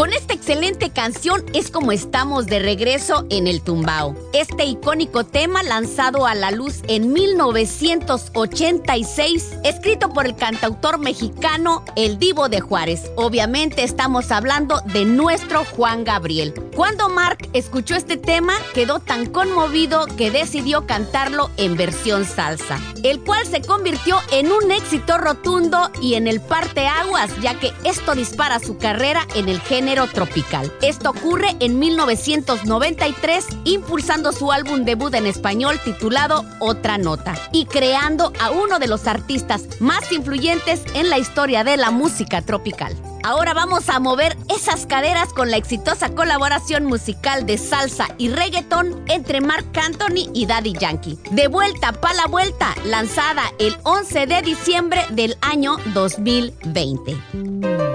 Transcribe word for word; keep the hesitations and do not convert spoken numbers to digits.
Con esta excelente canción es como estamos de regreso en el tumbao. Este icónico tema lanzado a la luz en mil novecientos ochenta y seis, escrito por el cantautor mexicano El Divo de Juárez. Obviamente estamos hablando de nuestro Juan Gabriel. Cuando Mark escuchó este tema, quedó tan conmovido que decidió cantarlo en versión salsa, el cual se convirtió en un éxito rotundo y en el parteaguas, ya que esto dispara su carrera en el género tropical. Esto ocurre en mil novecientos noventa y tres, impulsando su álbum debut en español titulado Otra Nota y creando a uno de los artistas más influyentes en la historia de la música tropical. Ahora vamos a mover esas caderas con la exitosa colaboración musical de salsa y reggaetón entre Marc Anthony y Daddy Yankee. De vuelta pa' la vuelta, lanzada el once de diciembre del año dos mil veinte.